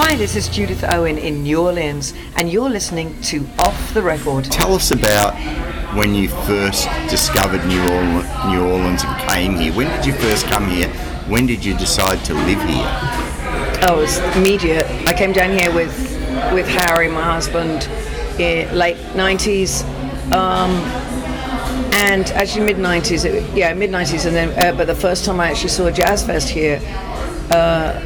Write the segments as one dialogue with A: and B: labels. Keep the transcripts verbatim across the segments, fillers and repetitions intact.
A: Hi, this is Judith Owen in New Orleans, and you're listening to Off the Record.
B: Tell us about when you first discovered New Orleans, New Orleans and came here. When did you first come here? When did you decide to live here?
A: Oh, it was immediate. I came down here with with Harry, my husband, in late nineties, um, and actually mid nineties. Yeah, mid nineties, and then uh, but the first time I actually saw a jazz fest here, uh,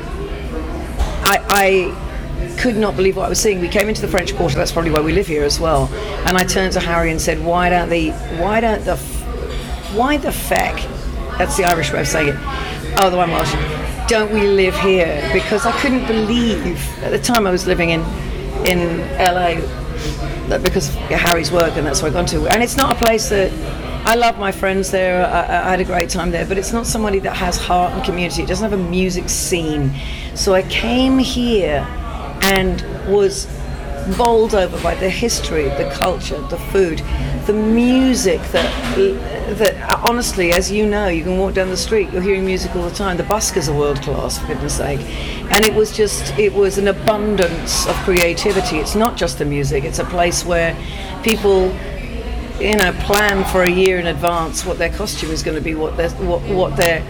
A: I. I could not believe what I was seeing. We came into the French Quarter. That's probably why we live here as well. And I turned to Harry and said, "Why don't the, why don't the, why the feck?" That's the Irish way of saying it. Oh, the one Welsh. Don't we live here? Because I couldn't believe at the time I was living in, in L A, that because of Harry's work, and that's where I've gone to. And it's not a place that I love my friends there. I, I had a great time there, but it's not somebody that has heart and community. It doesn't have a music scene. So I came here and was bowled over by the history, the culture, the food, the music that, that honestly, as you know, you can walk down the street, you're hearing music all the time. The buskers are world class, for goodness sake. And it was just, it was an abundance of creativity. It's not just the music, it's a place where people, you know, plan for a year in advance what their costume is going to be, what their, what, what their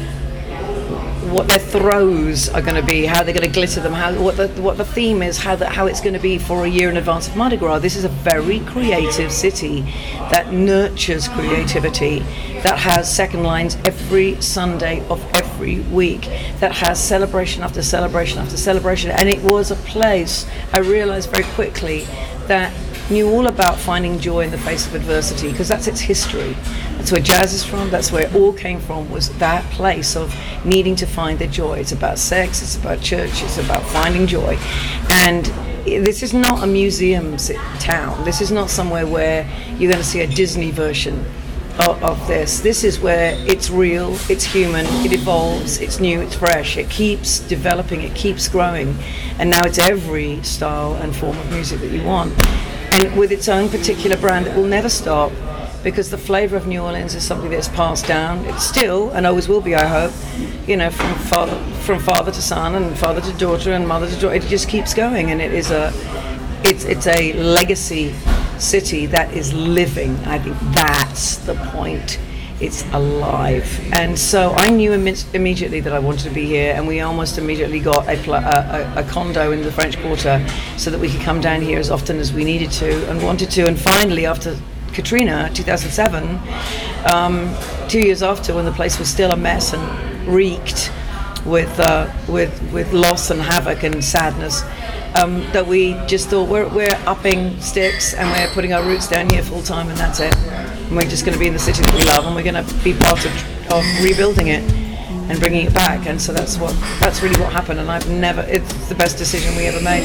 A: what their throws are going to be, how they're going to glitter them, how what the what the theme is, how the, how it's going to be for a year in advance of Mardi Gras. This is a very creative city that nurtures creativity, that has second lines every Sunday of every week, that has celebration after celebration after celebration. And it was a place, I realized very quickly, that knew all about finding joy in the face of adversity, because that's its history. That's where jazz is from, that's where it all came from, was that place of needing to find the joy. It's about sex, it's about church, it's about finding joy. And this is not a museum town. This is not somewhere where you're going to see a Disney version of, of this. This is where it's real, it's human, it evolves, it's new, it's fresh, it keeps developing, it keeps growing. And now it's every style and form of music that you want. And with its own particular brand that will never stop, because the flavour of New Orleans is something that's passed down. It's still, and always will be, I hope, you know, from father from father to son and father to daughter and mother to daughter. It just keeps going, and it is a, it's it's a legacy city that is living. I think that's the point. It's alive. And so I knew Im- immediately that I wanted to be here, and we almost immediately got a, pl- a, a, a condo in the French Quarter so that we could come down here as often as we needed to and wanted to. And finally, after Katrina, two thousand seven, um, two years after, when the place was still a mess and reeked with uh, with with loss and havoc and sadness, um, that we just thought we're we're upping sticks and we're putting our roots down here full time, and that's it. And we're just going to be in the city that we love, and we're going to be part of, of rebuilding it and bringing it back. And so that's what that's really what happened. And I've never, it's the best decision we ever made.